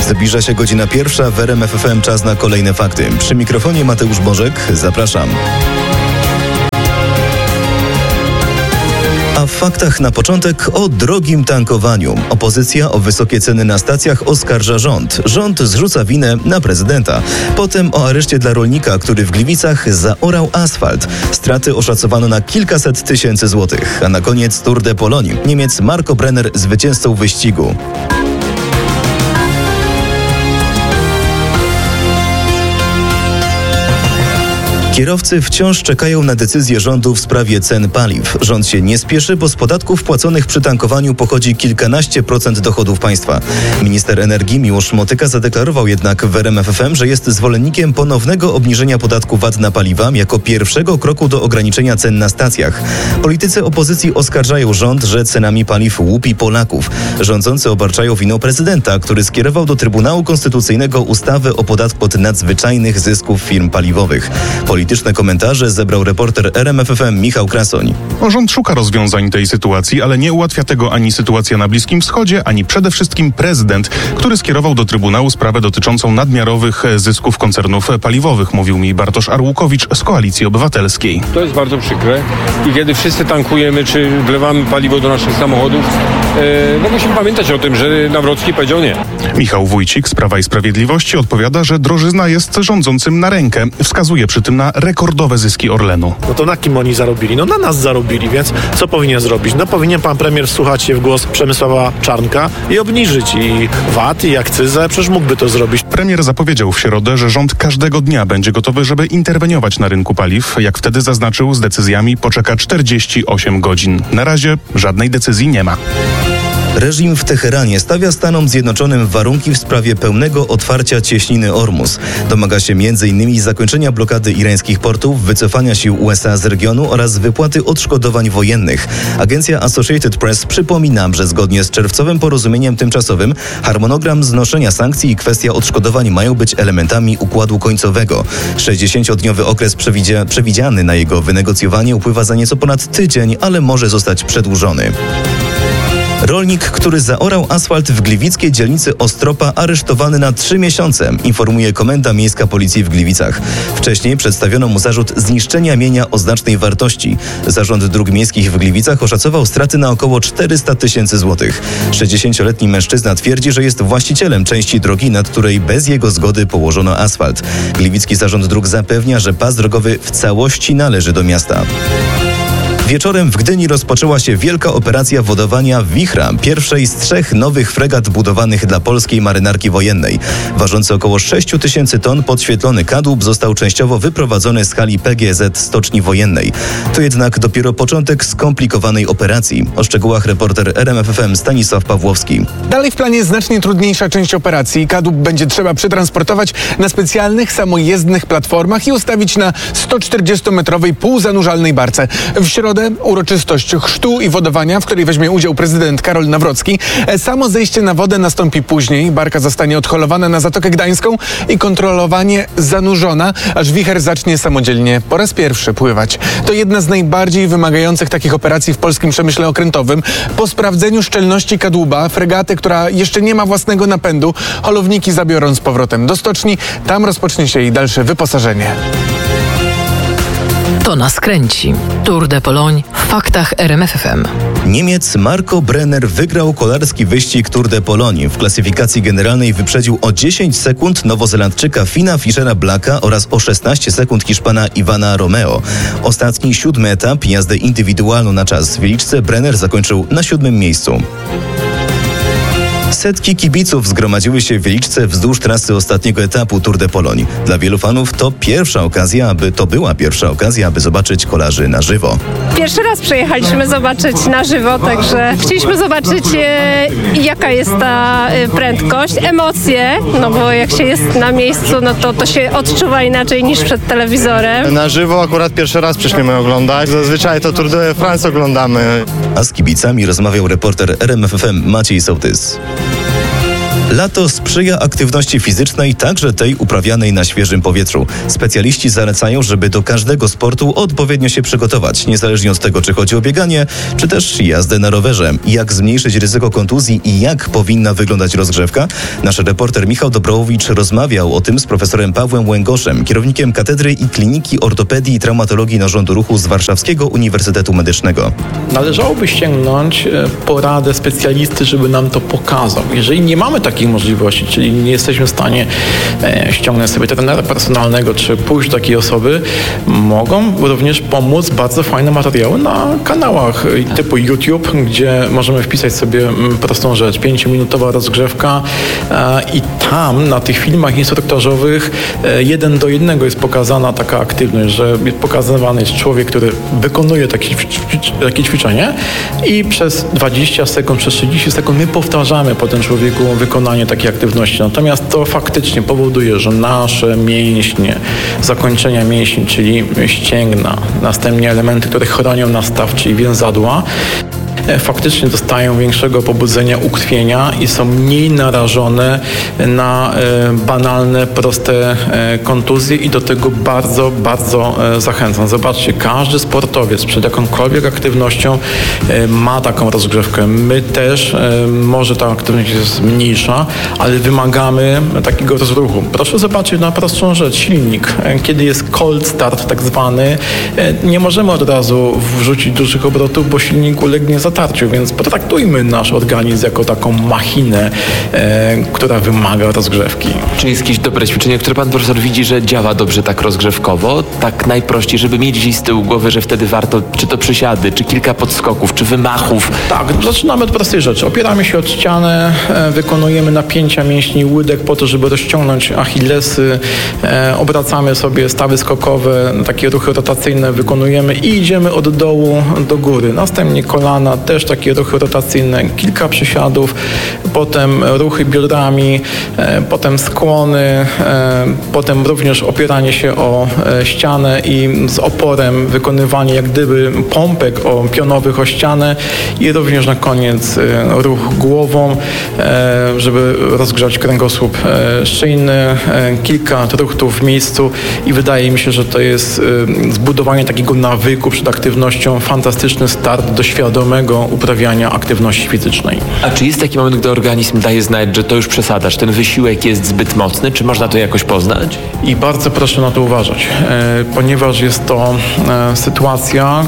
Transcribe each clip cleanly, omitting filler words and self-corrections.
Zbliża się godzina 1 w RMF FM. Czas na kolejne fakty. Przy mikrofonie Mateusz Bożek. Zapraszam. A w faktach na początek o drogim tankowaniu. Opozycja o wysokie ceny na stacjach oskarża rząd. Rząd zrzuca winę na prezydenta. Potem o areszcie dla rolnika, który w Gliwicach zaorał asfalt. Straty oszacowano na kilkaset tysięcy złotych. A na koniec Tour de Pologne. Niemiec Marco Brenner zwycięzcą wyścigu. Kierowcy wciąż czekają na decyzję rządu w sprawie cen paliw. Rząd się nie spieszy, bo z podatków płaconych przy tankowaniu pochodzi kilkanaście procent dochodów państwa. Minister energii Miłosz Motyka zadeklarował jednak w RMF FM, że jest zwolennikiem ponownego obniżenia podatku VAT na paliwa jako pierwszego kroku do ograniczenia cen na stacjach. Politycy opozycji oskarżają rząd, że cenami paliw łupi Polaków. Rządzący obarczają winą prezydenta, który skierował do Trybunału Konstytucyjnego ustawę o podatku od nadzwyczajnych zysków firm paliwowych. Polityczne komentarze zebrał reporter RMF FM Michał Krasoń. Rząd szuka rozwiązań tej sytuacji, ale nie ułatwia tego ani sytuacja na Bliskim Wschodzie, ani przede wszystkim prezydent, który skierował do Trybunału sprawę dotyczącą nadmiarowych zysków koncernów paliwowych, mówił mi Bartosz Arłukowicz z Koalicji Obywatelskiej. To jest bardzo przykre i kiedy wszyscy tankujemy czy wlewamy paliwo do naszych samochodów, musimy pamiętać o tym, że Nawrocki powiedział nie. Michał Wójcik z Prawa i Sprawiedliwości odpowiada, że drożyzna jest rządzącym na rękę. Wskazuje przy tym na rekordowe zyski Orlenu. No to na kim oni zarobili? No na nas zarobili, więc co powinien zrobić? No powinien pan premier wsłuchać się w głos Przemysława Czarnka i obniżyć i VAT, i akcyzę. Przecież mógłby to zrobić. Premier zapowiedział w środę, że rząd każdego dnia będzie gotowy, żeby interweniować na rynku paliw. Jak wtedy zaznaczył, z decyzjami poczeka 48 godzin. Na razie żadnej decyzji nie ma. Reżim w Teheranie stawia Stanom Zjednoczonym warunki w sprawie pełnego otwarcia cieśniny Ormus. Domaga się m.in. zakończenia blokady irańskich portów, wycofania sił USA z regionu oraz wypłaty odszkodowań wojennych. Agencja Associated Press przypomina, że zgodnie z czerwcowym porozumieniem tymczasowym harmonogram znoszenia sankcji i kwestia odszkodowań mają być elementami układu końcowego. 60-dniowy okres przewidziany na jego wynegocjowanie upływa za nieco ponad tydzień, ale może zostać przedłużony. Rolnik, który zaorał asfalt w gliwickiej dzielnicy Ostropa, aresztowany na 3 miesiące, informuje Komenda Miejska Policji w Gliwicach. Wcześniej przedstawiono mu zarzut zniszczenia mienia o znacznej wartości. Zarząd Dróg Miejskich w Gliwicach oszacował straty na około 400 tysięcy złotych. 60-letni mężczyzna twierdzi, że jest właścicielem części drogi, nad której bez jego zgody położono asfalt. Gliwicki Zarząd Dróg zapewnia, że pas drogowy w całości należy do miasta. Wieczorem w Gdyni rozpoczęła się wielka operacja wodowania Wichra, pierwszej z 3 nowych fregat budowanych dla polskiej marynarki wojennej. Ważący około 6 tysięcy ton podświetlony kadłub został częściowo wyprowadzony z hali PGZ Stoczni Wojennej. To jednak dopiero początek skomplikowanej operacji. O szczegółach reporter RMF FM Stanisław Pawłowski. Dalej w planie znacznie trudniejsza część operacji. Kadłub będzie trzeba przetransportować na specjalnych, samojezdnych platformach i ustawić na 140-metrowej półzanurzalnej barce. W środę uroczystość chrztu i wodowania, w której weźmie udział prezydent Karol Nawrocki. Samo zejście na wodę nastąpi później. Barka zostanie odholowana na Zatokę Gdańską i kontrolowanie zanurzona, aż wicher zacznie samodzielnie po raz pierwszy pływać. To jedna z najbardziej wymagających takich operacji w polskim przemyśle okrętowym. Po sprawdzeniu szczelności kadłuba, fregaty, która jeszcze nie ma własnego napędu, holowniki zabiorą z powrotem do stoczni. Tam rozpocznie się jej dalsze wyposażenie. To nas kręci. Tour de Pologne w faktach RMF FM. Niemiec Marco Brenner wygrał kolarski wyścig Tour de Pologne. W klasyfikacji generalnej wyprzedził o 10 sekund Nowozelandczyka Fina Fischera Blacka oraz o 16 sekund Hiszpana Ivana Romeo. Ostatni 7. etap, jazdę indywidualną na czas w Wieliczce, Brenner zakończył na 7. miejscu. Setki kibiców zgromadziły się w Wieliczce wzdłuż trasy ostatniego etapu Tour de Pologne. Dla wielu fanów to była pierwsza okazja, aby zobaczyć kolarzy na żywo. Pierwszy raz przyjechaliśmy zobaczyć na żywo, także chcieliśmy zobaczyć jaka jest ta prędkość, emocje, no bo jak się jest na miejscu, no to się odczuwa inaczej niż przed telewizorem. Na żywo akurat pierwszy raz przyszliśmy oglądać, zazwyczaj to Tour de France oglądamy. A z kibicami rozmawiał reporter RMF FM Maciej Sołtys. Lato sprzyja aktywności fizycznej, także tej uprawianej na świeżym powietrzu. Specjaliści zalecają, żeby do każdego sportu odpowiednio się przygotować, niezależnie od tego, czy chodzi o bieganie, czy też jazdę na rowerze. Jak zmniejszyć ryzyko kontuzji i jak powinna wyglądać rozgrzewka? Nasz reporter Michał Dobrowicz rozmawiał o tym z profesorem Pawłem Łęgoszem, kierownikiem Katedry i Kliniki Ortopedii i Traumatologii Narządu Ruchu z Warszawskiego Uniwersytetu Medycznego. Należałoby sięgnąć poradę specjalisty, żeby nam to pokazał. Jeżeli nie mamy takich możliwości, czyli nie jesteśmy w stanie ściągnąć sobie trenera personalnego, czy pójść do takiej osoby, mogą również pomóc bardzo fajne materiały na kanałach typu YouTube, gdzie możemy wpisać sobie prostą rzecz, 5-minutowa rozgrzewka i tam na tych filmach instruktażowych 1:1 jest pokazana taka aktywność, że pokazywany jest człowiek, który wykonuje takie ćwiczenie i przez 20 sekund, przez 30 sekund my powtarzamy po tym człowieku wykonanie takiej aktywności. Natomiast to faktycznie powoduje, że nasze mięśnie, zakończenia mięśni, czyli ścięgna, następnie elementy, które chronią nas staw, czyli więzadła, faktycznie dostają większego pobudzenia, ukrwienia i są mniej narażone na banalne, proste kontuzje i do tego bardzo, bardzo zachęcam. Zobaczcie, każdy sportowiec przed jakąkolwiek aktywnością ma taką rozgrzewkę. My też, może ta aktywność jest mniejsza, ale wymagamy takiego rozruchu. Proszę zobaczyć na prostszą rzecz, silnik. Kiedy jest cold start tak zwany, nie możemy od razu wrzucić dużych obrotów, bo silnik ulegnie zatarciu, więc potraktujmy nasz organizm jako taką machinę, która wymaga rozgrzewki. Czy jest jakieś dobre ćwiczenie, które pan profesor widzi, że działa dobrze tak rozgrzewkowo? Tak najprościej, żeby mieć gdzieś z tyłu głowy, że wtedy warto, czy to przysiady, czy kilka podskoków, czy wymachów? Tak, zaczynamy od prostej rzeczy. Opieramy się od ściany, wykonujemy napięcia mięśni łydek po to, żeby rozciągnąć achillesy, obracamy sobie stawy skokowe, takie ruchy rotacyjne wykonujemy i idziemy od dołu do góry. Następnie kolana, też takie ruchy rotacyjne, kilka przysiadów, potem ruchy biodrami, potem skłony, potem również opieranie się o ścianę i z oporem wykonywanie jak gdyby pompek pionowych o ścianę i również na koniec ruch głową, żeby rozgrzać kręgosłup szyjny, kilka truchtów w miejscu i wydaje mi się, że to jest zbudowanie takiego nawyku przed aktywnością, fantastyczny start do świadomego uprawiania aktywności fizycznej. A czy jest taki moment, gdy organizm daje znać, że to już przesadasz, ten wysiłek jest zbyt mocny? Czy można to jakoś poznać? I bardzo proszę na to uważać, ponieważ jest to sytuacja,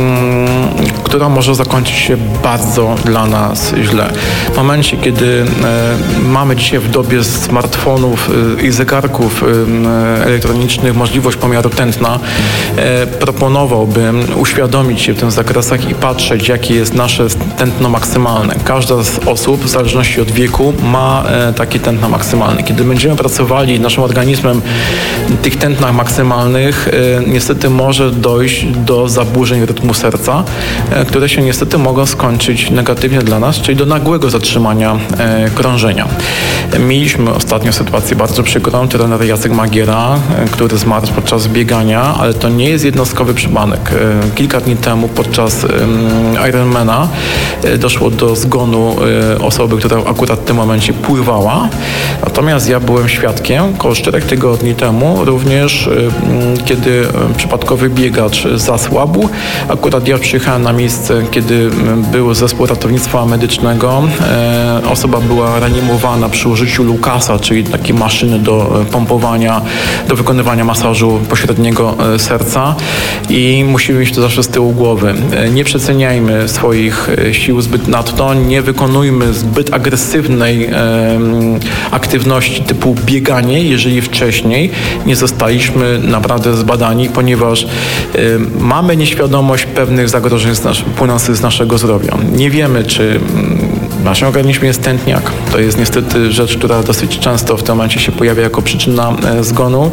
która może zakończyć się bardzo dla nas źle. W momencie, kiedy mamy dzisiaj w dobie smartfonów i zegarków elektronicznych możliwość pomiaru tętna, proponowałbym uświadomić się w tych zakresach i patrzeć, jakie jest nasze tętno maksymalne. Każda z osób, w zależności od wieku, ma takie tętno maksymalne. Kiedy będziemy pracowali naszym organizmem w tych tętnach maksymalnych, niestety może dojść do zaburzeń rytmu serca, które się niestety mogą skończyć negatywnie dla nas, czyli do nagłego zatrzymania krążenia. Mieliśmy ostatnio sytuację bardzo przykrą, trener Jacek Magiera, który zmarł podczas biegania, ale to nie jest jednostkowy przypadek. Kilka dni temu podczas Ironmana doszło do zgonu osoby, która akurat w tym momencie pływała. Natomiast ja byłem świadkiem około 4 tygodni temu również, kiedy przypadkowy biegacz zasłabł. Akurat ja przyjechałem na miejsce, kiedy był zespół ratownictwa medycznego. Osoba była reanimowana przy użyciu Lucasa, czyli takiej maszyny do pompowania, do wykonywania masażu pośredniego serca i musimy mieć to zawsze z tyłu głowy. Nie przeceniajmy swoich sił zbyt nadto, nie wykonujmy zbyt agresywnej aktywności typu bieganie, jeżeli wcześniej nie zostaliśmy naprawdę zbadani, ponieważ mamy nieświadomość pewnych zagrożeń płynących z naszego zdrowia. Nie wiemy, czy w naszym organizmie jest tętniak. To jest niestety rzecz, która dosyć często w tym momencie się pojawia jako przyczyna zgonu.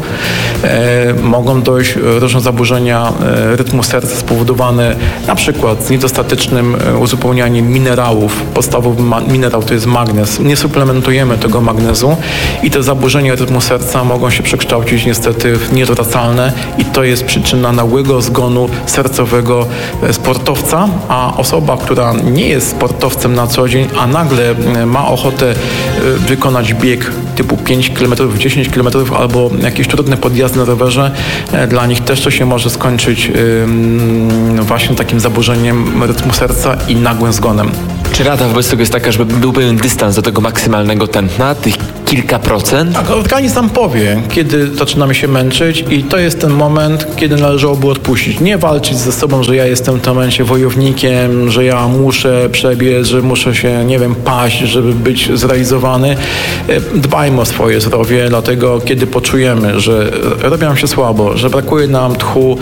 Mogą dojść różne zaburzenia rytmu serca spowodowane na przykład z niedostatecznym uzupełnianiem minerałów. Podstawowy minerał to jest magnez. Nie suplementujemy tego magnezu i te zaburzenia rytmu serca mogą się przekształcić niestety w nieodwracalne i to jest przyczyna nagłego zgonu sercowego sportowca, a osoba, która nie jest sportowcem na co dzień, a nagle ma ochotę chce wykonać bieg typu 5 km, 10 km albo jakieś trudne podjazdy na rowerze, dla nich też to się może skończyć właśnie takim zaburzeniem rytmu serca i nagłym zgonem. Czy rada wobec tego jest taka, żeby był pewien dystans do tego maksymalnego tętna, tych kilka procent? Tak, organizm nam powie, kiedy zaczynamy się męczyć i to jest ten moment, kiedy należałoby odpuścić. Nie walczyć ze sobą, że ja jestem w tym momencie wojownikiem, że ja muszę przebiec, że muszę się, paść, żeby być zrealizowany. Dbajmy o swoje zdrowie, dlatego kiedy poczujemy, że robi nam się słabo, że brakuje nam tchu,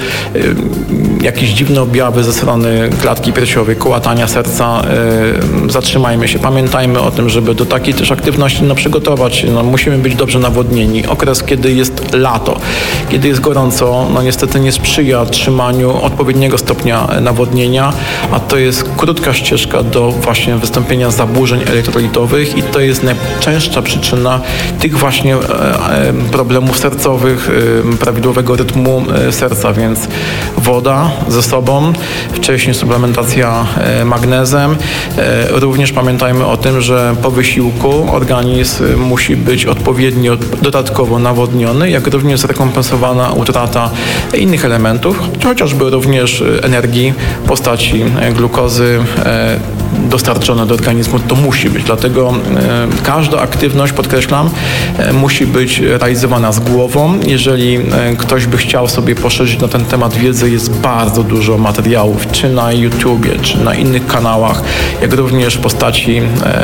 jakieś dziwne objawy ze strony klatki piersiowej, kołatania serca, zatrzymajmy się. Pamiętajmy o tym, żeby do takiej też aktywności przygotować się. Musimy być dobrze nawodnieni. Okres, kiedy jest lato, kiedy jest gorąco, niestety nie sprzyja trzymaniu odpowiedniego stopnia nawodnienia, a to jest krótka ścieżka do właśnie wystąpienia zaburzeń elektrolitowych i to jest najczęstsza przyczyna tych właśnie problemów sercowych, prawidłowego rytmu serca, więc woda ze sobą, wcześniej suplementacja magnezem. Również pamiętajmy o tym, że po wysiłku organizm musi być odpowiednio dodatkowo nawodniony, jak również zrekompensowana utrata innych elementów, chociażby również energii w postaci glukozy dostarczone do organizmu. To musi być. Dlatego każda aktywność, podkreślam, musi być realizowana z głową. Jeżeli ktoś by chciał sobie poszerzyć na ten temat wiedzę, jest bardzo dużo materiałów, czy na YouTubie, czy na innych kanałach, jak również w postaci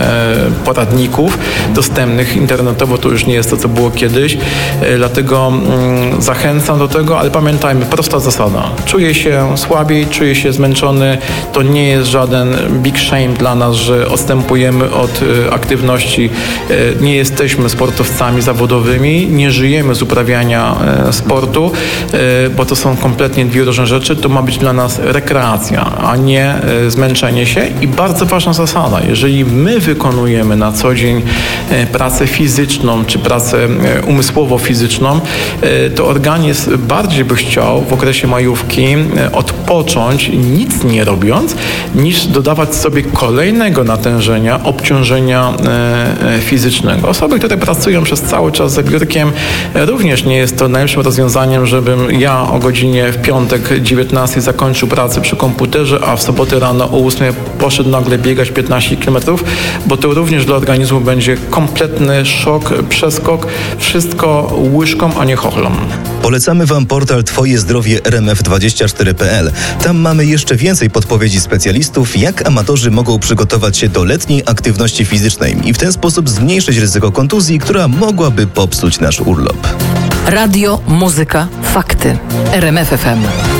poradników dostępnych internetowo. To już nie jest to, co było kiedyś. Dlatego zachęcam do tego, ale pamiętajmy, prosta zasada. Czuję się słabiej, czuję się zmęczony. To nie jest żaden big shame dla nas, że odstępujemy od aktywności. Nie jesteśmy sportowcami zawodowymi, nie żyjemy z uprawiania sportu, bo to są kompletnie dwie różne rzeczy. To ma być dla nas rekreacja, a nie zmęczenie się. I bardzo ważna zasada, jeżeli my wykonujemy na co dzień pracę fizyczną, czy pracę umysłowo-fizyczną, to organizm bardziej by chciał w okresie majówki odpocząć, nic nie robiąc, niż dodawać sobie kolejnego natężenia, obciążenia fizycznego. Osoby, które pracują przez cały czas za biurkiem, również nie jest to najlepszym rozwiązaniem, żebym ja o godzinie w piątek 19 zakończył pracę przy komputerze, a w sobotę rano o 8 poszedł nagle biegać 15 km, bo to również dla organizmu będzie kompletny szok, przeskok, wszystko łyżką, a nie chochlą. Polecamy Wam portal twojezdrowie.rmf24.pl. Tam mamy jeszcze więcej podpowiedzi specjalistów, jak amatorzy mogą przygotować się do letniej aktywności fizycznej i w ten sposób zmniejszyć ryzyko kontuzji, która mogłaby popsuć nasz urlop. Radio, muzyka, fakty. RMF FM.